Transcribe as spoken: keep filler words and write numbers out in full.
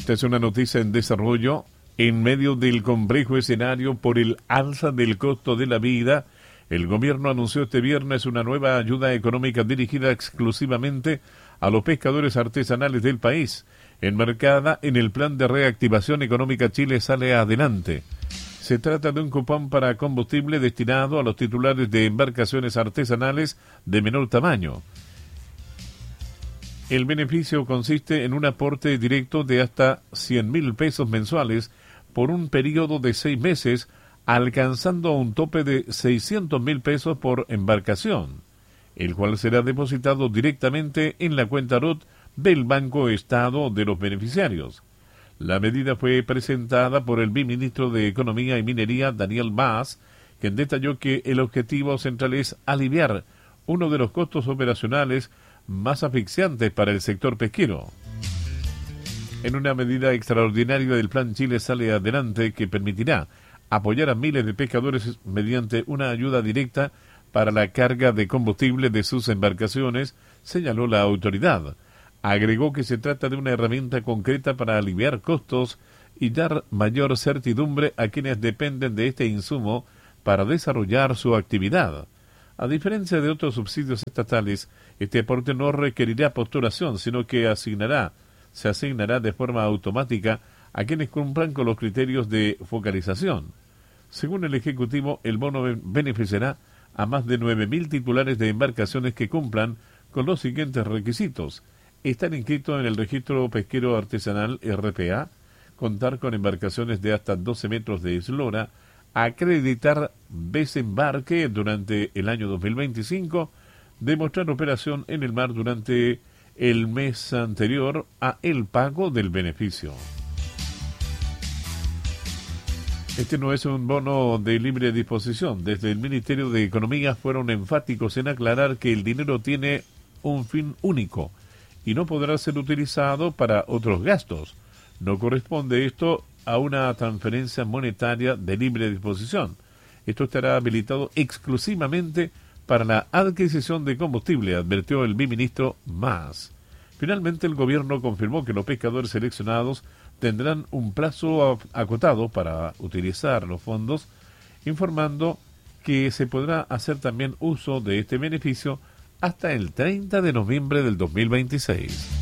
Esta es una noticia en desarrollo. En medio del complejo escenario por el alza del costo de la vida, el gobierno anunció este viernes una nueva ayuda económica dirigida exclusivamente a los pescadores artesanales del país, enmarcada en el Plan de Reactivación Económica Chile Sale Adelante. Se trata de un cupón para combustible destinado a los titulares de embarcaciones artesanales de menor tamaño. El beneficio consiste en un aporte directo de hasta cien mil pesos mensuales por un periodo de seis meses, alcanzando un tope de seiscientos mil pesos por embarcación, el cual será depositado directamente en la cuenta R U T del Banco Estado de los beneficiarios. La medida fue presentada por el viceministro de Economía y Minería, Daniel Mas, quien detalló que el objetivo central es aliviar uno de los costos operacionales más asfixiantes para el sector pesquero. En una medida extraordinaria del Plan Chile Sale Adelante que permitirá apoyar a miles de pescadores mediante una ayuda directa para la carga de combustible de sus embarcaciones, señaló la autoridad. Agregó que se trata de una herramienta concreta para aliviar costos y dar mayor certidumbre a quienes dependen de este insumo para desarrollar su actividad. A diferencia de otros subsidios estatales, este aporte no requerirá postulación, sino que asignará, se asignará de forma automática a quienes cumplan con los criterios de focalización. Según el Ejecutivo, el bono beneficiará a más de nueve mil titulares de embarcaciones que cumplan con los siguientes requisitos: estar inscritos en el Registro Pesquero Artesanal R P A, contar con embarcaciones de hasta doce metros de eslora, acreditar desembarque durante el año dos mil veinticinco, demostrar operación en el mar durante el mes anterior a el pago del beneficio. Este no es un bono de libre disposición. Desde el Ministerio de Economía fueron enfáticos en aclarar que el dinero tiene un fin único y no podrá ser utilizado para otros gastos. No corresponde esto a una transferencia monetaria de libre disposición. Esto estará habilitado exclusivamente para la adquisición de combustible, advirtió el viceministro Mas. Finalmente, el gobierno confirmó que los pescadores seleccionados tendrán un plazo acotado para utilizar los fondos, informando que se podrá hacer también uso de este beneficio hasta el treinta de noviembre del dos mil veintiséis.